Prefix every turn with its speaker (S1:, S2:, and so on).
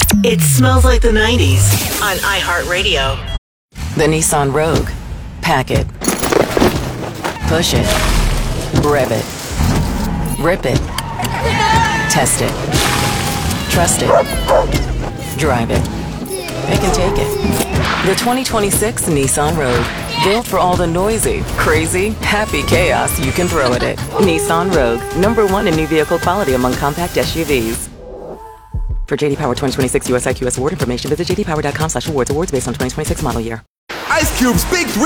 S1: It smells like the 90s on iHeartRadio.
S2: The Nissan Rogue. Pack it. Push it. Rev it. Rip it. Test it. Trust it. Drive it. Pick and take it. The 2026 Nissan Rogue. Built for all the noisy, crazy, happy chaos you can throw at it. Nissan Rogue. #1 in new vehicle quality among compact SUVs. For JD Power 2026 US IQS award information, visit jdpower.com/awards. Awards based on 2026 model year.
S3: Ice Cube's Big 3